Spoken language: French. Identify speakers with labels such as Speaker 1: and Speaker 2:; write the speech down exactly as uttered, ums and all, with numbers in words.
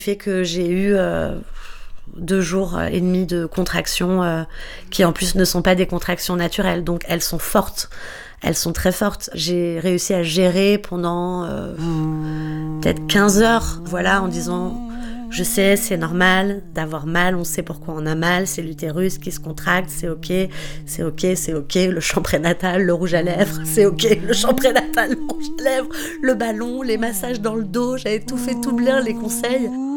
Speaker 1: Fait que j'ai eu euh, deux jours et demi de contractions euh, qui en plus ne sont pas des contractions naturelles, donc elles sont fortes, elles sont très fortes. J'ai réussi à gérer pendant euh, peut-être quinze heures, voilà, en disant je sais, c'est normal d'avoir mal, on sait pourquoi on a mal, c'est l'utérus qui se contracte, c'est ok, c'est ok, c'est ok, le chant prénatal, le rouge à lèvres, c'est ok, le chant prénatal, le rouge à lèvres, le ballon, les massages dans le dos, j'avais tout fait tout bien, les conseils.